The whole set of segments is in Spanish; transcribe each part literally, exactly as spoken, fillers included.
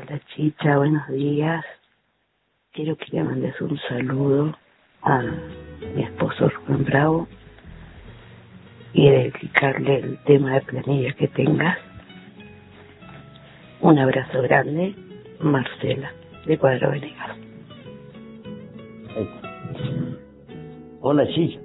Hola Chicha, buenos días. Quiero que le mandes un saludo a mi esposo Rubén Bravo y dedicarle el tema de planilla que tengas. Un abrazo grande, Marcela, de Cuadro Venegas. Hola Chicha.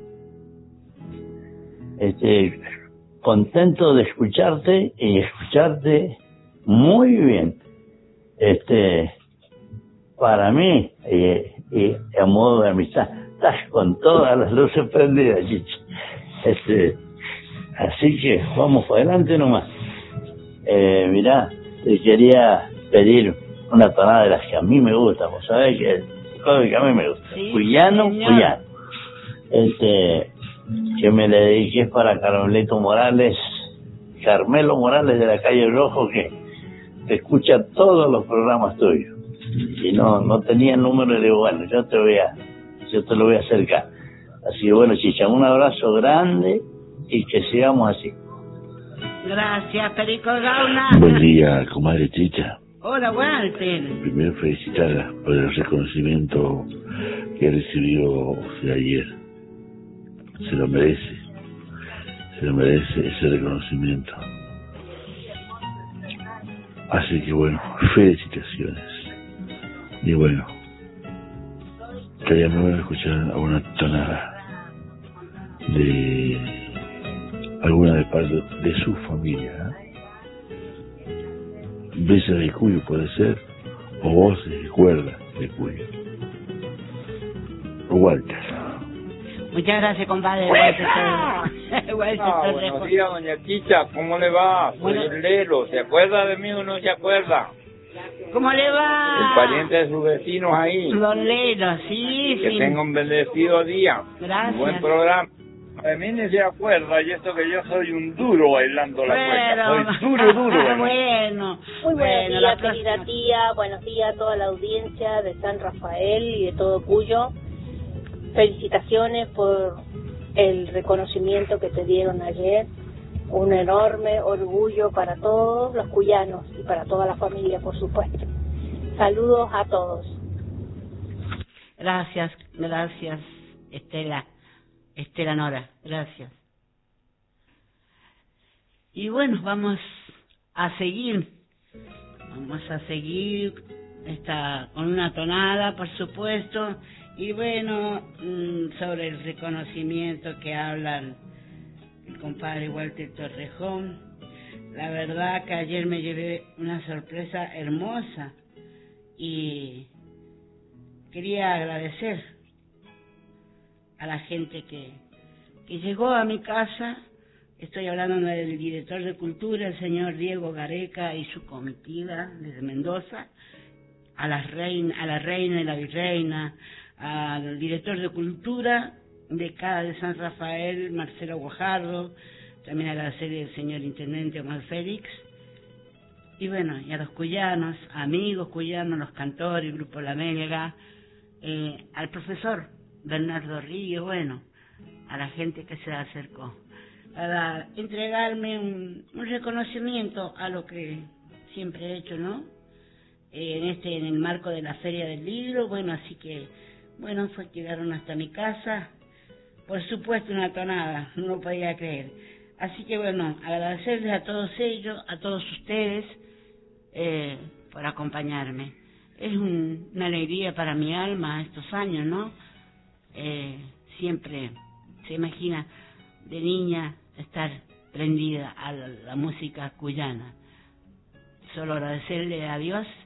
Este, contento de escucharte y escucharte muy bien. Este, para mí, y, y a modo de amistad, estás con todas las luces prendidas, Chicha. Este, así que vamos para adelante nomás. Eh, mirá, te quería pedir una tonada de las que a mí me gusta, vos sabés que el código que a mí me gusta, sí, cuyano, señor. cuyano. Este, que me le dediqué para Carmelito Morales, Carmelo Morales de la calle Rojo, que te escucha todos los programas tuyos. Y no, no tenía el número, y digo, bueno, yo te voy a, yo te lo voy a acercar. Así que bueno, Chicha, un abrazo grande y que sigamos así. Gracias, Perico Gauna. Buen día, comadre Chicha. Hola, Walter. Primero felicitarla por el reconocimiento que recibió usted ayer. Se lo merece. Se lo merece ese reconocimiento. Así que bueno, felicitaciones. Y bueno, estaría muy bueno escuchar alguna tonada de alguna de parte de su familia, ¿eh? Besos de Cuyo puede ser, o voces de cuerda de Cuyo. O Walter. Muchas gracias, compadre. Walter, Walter, Ah, buenos días, doña Chicha, ¿cómo le va? Soy Bueno. el Lelo, ¿se acuerda de mí o no se acuerda? ¿Cómo le va? El pariente de sus vecinos ahí. Don Lelo, sí, Que sí. tenga un bendecido día. Gracias. Un buen programa. De mí ni se acuerda, y esto que yo soy un duro bailando la cueca. Bueno, Soy duro, duro. ah, bailando. bueno. Muy buenos bueno, días, la querida próxima- tía. Buenos días a toda la audiencia de San Rafael y de todo Cuyo. Felicitaciones por el reconocimiento que te dieron ayer. Un enorme orgullo para todos los cuyanos y para toda la familia, por supuesto. Saludos a todos. Gracias, gracias, Estela. Estela Nora, gracias. Y bueno, vamos a seguir. Vamos a seguir esta, con una tonada, por supuesto. Y bueno, mmm, sobre el reconocimiento que hablan el compadre Walter Torrejón. La verdad que ayer me llevé una sorpresa hermosa y quería agradecer a la gente que, que llegó a mi casa. Estoy hablando del director de Cultura, el señor Diego Gareca y su comitiva desde Mendoza, a la reina, a la reina y la virreina, al director de Cultura de cada de San Rafael, Marcelo Guajardo, también agradecer al señor intendente Omar Félix, y bueno, y a los cuyanos, amigos cuyanos, los cantores, el grupo La Melga, eh, al profesor Bernardo Río, bueno, a la gente que se acercó, para entregarme un, un reconocimiento a lo que siempre he hecho, ¿no? Eh, en este, en el marco de la Feria del Libro, bueno, así que, bueno, fue que llegaron hasta mi casa, por supuesto una tonada, no lo podía creer. Así que bueno, agradecerles a todos ellos, a todos ustedes, eh, por acompañarme. Es un, una alegría para mi alma estos años, ¿no? Eh, siempre se imagina de niña estar prendida a la, la música cuyana. Solo agradecerle a Dios